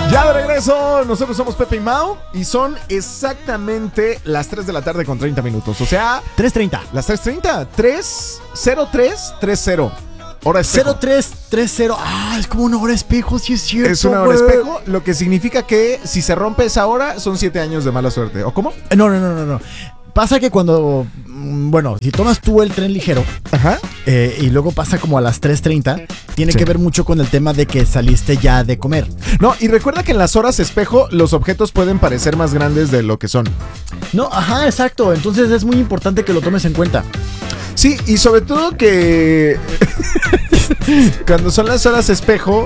Ya de regreso, nosotros somos Pepe y Mau y son exactamente las 3 de la tarde con 30 minutos. O sea, 3:30. las 3:30, 3:03:30. Hora espejo. 0330. Ah, es como una hora espejo, sí es cierto. Es una hora espejo, lo que significa que si se rompe esa hora son 7 años de mala suerte. ¿O cómo? No. Pasa que cuando, bueno, si tomas tú el tren ligero, Ajá. y luego pasa como a las 3:30, tiene Sí. que ver mucho con el tema de que saliste ya de comer. No, y recuerda que en las horas espejo los objetos pueden parecer más grandes de lo que son. No, ajá, exacto. Entonces es muy importante que lo tomes en cuenta. Sí, y sobre todo que cuando son las horas espejo,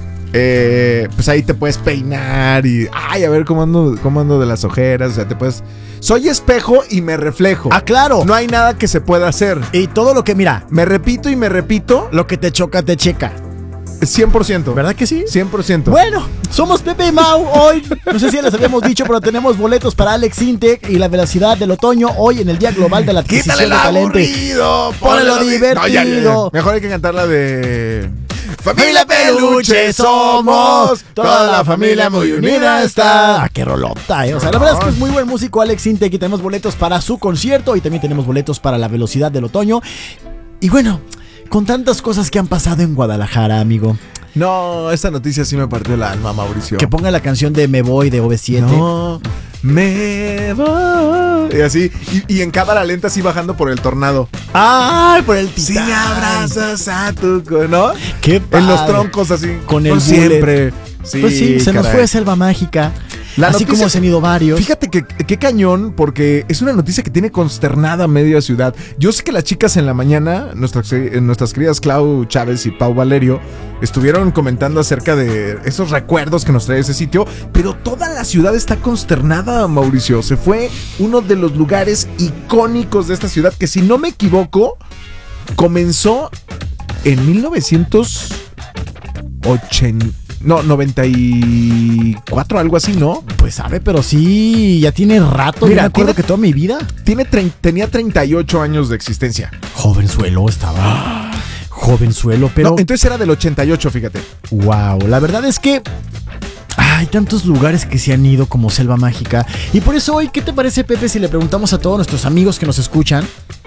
pues ahí te puedes peinar y ay, a ver cómo ando de las ojeras, o sea, te puedes. Soy espejo y me reflejo. Ah, claro. No hay nada que se pueda hacer. Y todo lo que, mira, Me repito y me repito, lo que te choca, te checa. 100%. ¿Verdad que sí? 100%. Bueno, somos Pepe y Mau hoy. No sé si ya les habíamos dicho, pero tenemos boletos para Alex Intec y la velocidad del otoño hoy en el Día Global de la Adquisición Quítale de lo Talento. aburrido, Ponle lo divertido. No, ya. Mejor hay que cantar la de Familia Peluche somos, toda la familia muy unida está. Ah, qué rolota, O sea, la verdad es que es muy buen músico Alex Intec y tenemos boletos para su concierto y también tenemos boletos para la velocidad del otoño. Y bueno, con tantas cosas que han pasado en Guadalajara, amigo. No, esta noticia sí me partió el alma, Mauricio. Que ponga la canción de Me Voy de OV7. No, me voy. Y así, y en cámara lenta así bajando por el tornado. ¡Ay, por el titán! Si abrazas a tu... ¿no? ¡Qué padre! En los troncos así. Con el siempre. Sí, pues sí, se nos caray. fue Selva Mágica. La así noticia, como se han ido varios. Fíjate que qué cañón, porque es una noticia que tiene consternada media ciudad. Yo sé que las chicas en la mañana, nuestras queridas Clau Chávez y Pau Valerio, estuvieron comentando acerca de esos recuerdos que nos trae ese sitio, pero toda la ciudad está consternada, Mauricio. Se fue uno de los lugares icónicos de esta ciudad, que si no me equivoco, comenzó en 94, algo así, ¿no? Pues sabe, pero sí, ya tiene rato. Mira, Yo me acuerdo que toda mi vida. Tenía 38 años de existencia. Jovenzuelo estaba. Jovenzuelo, pero. No, entonces era del 88, fíjate. Wow, la verdad es que hay tantos lugares que se han ido como Selva Mágica. Y por eso hoy, ¿qué te parece, Pepe, si le preguntamos a todos nuestros amigos que nos escuchan?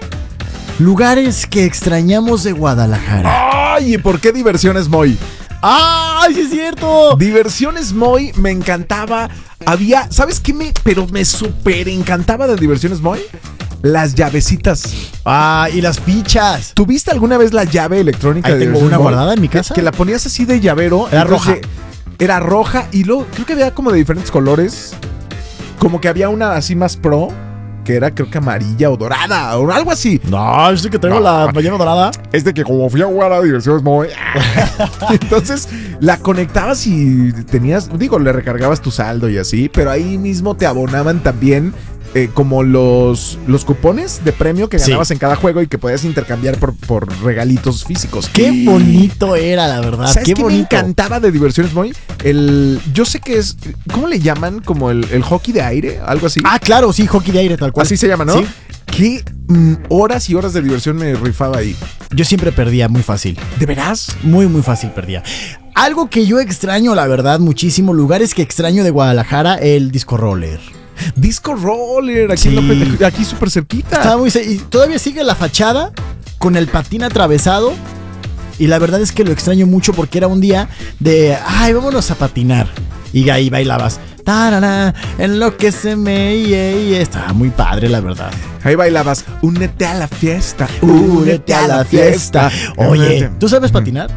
Lugares que extrañamos de Guadalajara. ¡Ay! ¿Y por qué Diversiones Moy? ¡Ay, sí es cierto! Diversiones Moy me encantaba. Había, ¿sabes qué? Pero me súper encantaba de Diversiones Moy. Las llavecitas. Ah, y las fichas. ¿Tuviste alguna vez la llave electrónica? Ahí de tengo Diversiones una Moy? guardada en mi casa. Que la ponías así de llavero. Era entonces, roja. Era roja y luego creo que había como de diferentes colores. Como que había una así más pro, que era creo que amarilla o dorada o algo así. No, yo sé que traigo la ballena dorada. Es de que como fui a jugar a Diversiones Moy, entonces la conectabas y tenías, digo, le recargabas tu saldo y así, pero ahí mismo te abonaban también como los cupones de premio que ganabas en cada juego y que podías intercambiar por regalitos físicos. Qué bonito era, la verdad. ¿Sabes qué qué bonito. me encantaba de Diversiones Moy? Yo sé que es, ¿cómo le llaman? Como el hockey de aire, algo así. Ah, claro, sí, hockey de aire, tal cual. Así se llama, ¿no? Sí. Qué horas y horas de diversión me rifaba ahí. Yo siempre perdía muy fácil. ¿De veras? Muy, muy fácil perdía. Algo que yo extraño, la verdad, muchísimo. Lugares que extraño de Guadalajara, el disco roller. Disco Roller, aquí, Sí. aquí súper cerquita. Estaba y todavía sigue la fachada con el patín atravesado. Y la verdad es que lo extraño mucho porque era un día de, ay, vámonos a patinar. Y ahí bailabas. Tarara, en lo que se me... Estaba muy padre, la verdad. Ahí bailabas, únete a la fiesta, Únete a la fiesta. Oye, ¿tú sabes patinar?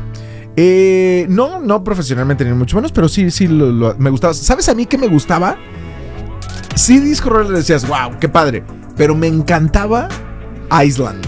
No profesionalmente ni mucho menos, pero sí, me gustaba. ¿Sabes a mí qué me gustaba? Sí, Disco Roller decías, wow, qué padre. Pero me encantaba Island.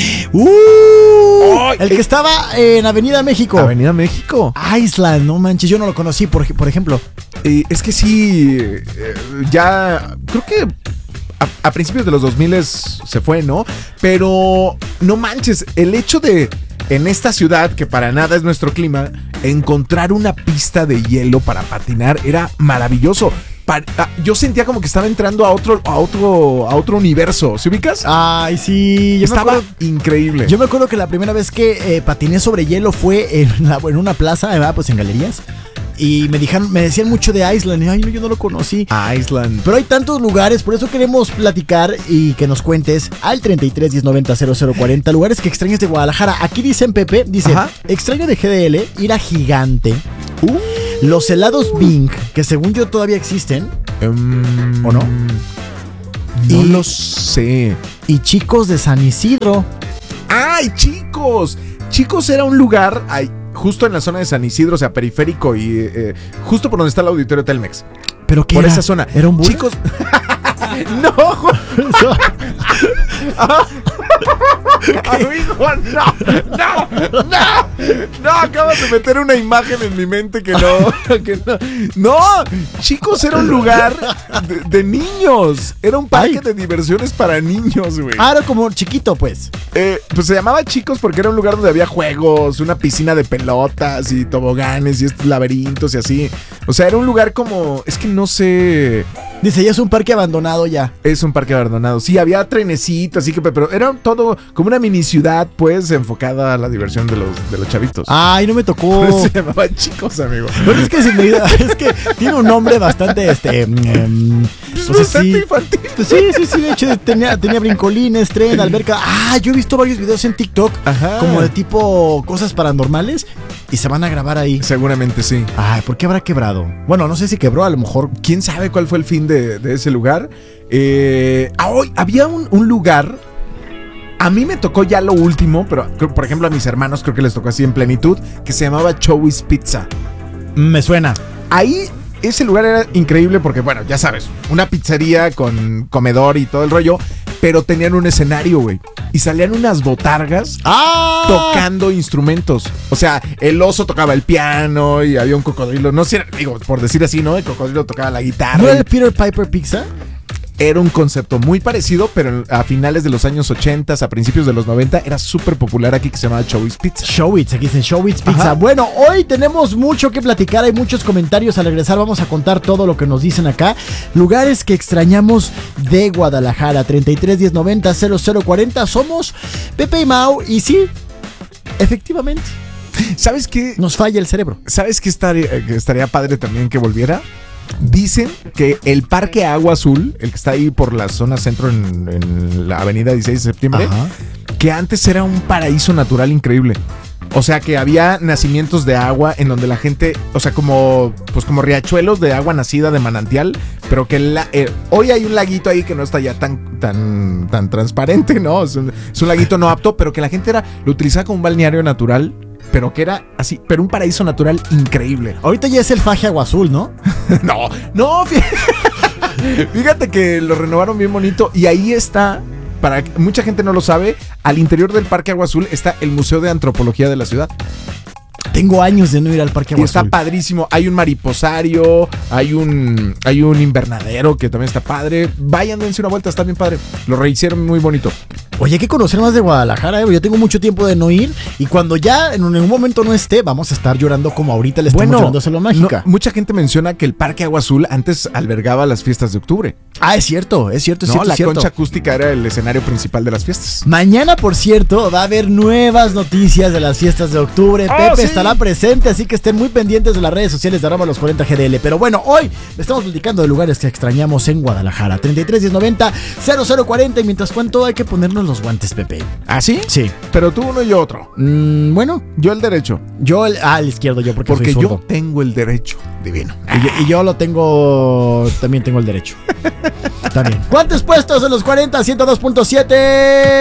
El que estaba en Avenida México. Avenida México. Island, no manches, yo no lo conocí, por ejemplo. Es que sí, ya creo que a principios de los 2000 se fue, ¿no? Pero no manches, el hecho de en esta ciudad, que para nada es nuestro clima, encontrar una pista de hielo para patinar era maravilloso. Yo sentía como que estaba entrando a otro universo. ¿Se ubicas? Ay, sí. Estaba increíble. Yo me acuerdo que la primera vez que patiné sobre hielo fue en una plaza, pues en Galerías. y me decían mucho de Island. Y, ay, no, yo no lo conocí. Island. Pero hay tantos lugares, por eso queremos platicar y que nos cuentes al 33 10 90 0040 lugares que extrañas de Guadalajara. Aquí dicen Pepe, dice, extraño de GDL ir a Gigante. Los helados Bing, que según yo todavía existen. ¿O no? No lo sé. Y Chicos de San Isidro. ¡Ay, Chicos! Chicos era un lugar justo en la zona de San Isidro, o sea, periférico y justo por donde está el auditorio Telmex. ¿Pero qué por era? Esa zona. ¿Era un Buda? Chicos. No. Amigo, no, acabas de meter una imagen en mi mente que no, Chicos, era un lugar de niños, era un parque de diversiones para niños, güey. Era como chiquito, pues. Pues se llamaba Chicos porque era un lugar donde había juegos, una piscina de pelotas y toboganes y estos laberintos y así. O sea, era un lugar como, es que no sé. Dice, ya es un parque abandonado ya. Es un parque abandonado. Sí, había trenecitos, así que, pero era todo como una mini ciudad, pues, enfocada a la diversión de los chavitos. Ay, no me tocó. Por eso se llamaba Chicos, amigo. Pero es que tiene un nombre bastante, bastante infantil. Sí, de hecho tenía brincolines, tren, alberca. Yo he visto varios videos en TikTok, como de tipo cosas paranormales, y se van a grabar ahí. Seguramente sí. Ay, ¿por qué habrá quebrado? Bueno, no sé si quebró, a lo mejor. ¿Quién sabe cuál fue el fin de ese lugar? Había un lugar. A mí me tocó ya lo último, pero por ejemplo a mis hermanos creo que les tocó así en plenitud, que se llamaba Chowis Pizza. Me suena. Ahí ese lugar era increíble porque, bueno, ya sabes, una pizzería con comedor y todo el rollo, pero tenían un escenario, güey. Y salían unas botargas tocando instrumentos. O sea, el oso tocaba el piano y había un cocodrilo. No sé, digo, por decir así, ¿no? El cocodrilo tocaba la guitarra. ¿No era el Peter Piper Pizza? Era un concepto muy parecido, pero a finales de los años 80, a principios de los 90, era súper popular aquí que se llamaba Chowis Pizza. Chowis, aquí dicen Chowis Pizza. Ajá. Bueno, hoy tenemos mucho que platicar, hay muchos comentarios. Al regresar vamos a contar todo lo que nos dicen acá. Lugares que extrañamos de Guadalajara. 33 10 90 0040. Somos Pepe y Mau y sí, efectivamente. ¿Sabes qué? Nos falla el cerebro. ¿Sabes qué estaría padre también que volviera? Dicen que el Parque Agua Azul, el que está ahí por la zona centro en la avenida 16 de septiembre, que antes era un paraíso natural increíble. O sea, que había nacimientos de agua en donde la gente, o sea, como riachuelos de agua nacida de manantial, pero que hoy hay un laguito ahí que no está ya tan transparente, ¿no? Es un laguito no apto, pero que la gente lo utilizaba como un balneario natural. Pero que era así, pero un paraíso natural increíble. Ahorita ya es el Faje Agua Azul, ¿no? No, fíjate que lo renovaron bien bonito y ahí está, para que mucha gente no lo sabe, al interior del Parque Agua Azul está el Museo de Antropología de la ciudad. Tengo años de no ir al Parque Agua Azul. Está padrísimo. Hay un mariposario, hay un invernadero que también está padre. Vayan, dense una vuelta, está bien padre. Lo rehicieron muy bonito. Oye, hay que conocer más de Guadalajara, Yo tengo mucho tiempo de no ir y cuando ya en un momento no esté, vamos a estar llorando como ahorita le estamos llorando a Selva Mágica. No, mucha gente menciona que el Parque Agua Azul antes albergaba las fiestas de octubre. Es cierto. La concha acústica era el escenario principal de las fiestas. Mañana, por cierto, va a haber nuevas noticias de las fiestas de octubre. Pepe estará presente, así que estén muy pendientes de las redes sociales de @los40GDL. Pero bueno, hoy estamos platicando de lugares que extrañamos en Guadalajara. 33 10 90 0040. Y mientras cuento, hay que ponernos los guantes, Pepe. ¿Ah, sí? Sí. Pero tú uno y yo otro. Bueno. Yo el derecho. Yo el izquierdo, yo porque soy zurdo. Yo tengo el derecho. Divino. Y yo lo tengo. También tengo el derecho. También. Guantes puestos en los 40, 102.7.